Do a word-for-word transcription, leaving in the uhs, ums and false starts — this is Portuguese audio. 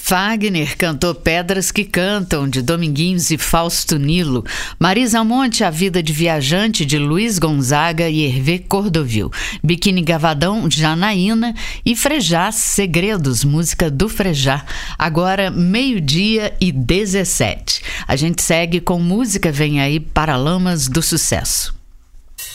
Fagner cantou Pedras que Cantam, de Dominguinhos e Fausto Nilo. Marisa Monte, A Vida de Viajante, de Luiz Gonzaga e Hervé Cordovil. Biquíni Gavadão, Janaína. E Frejá, Segredos, música do Frejá. Agora, meio-dia e dezessete. A gente segue com música, vem aí Paralamas do Sucesso.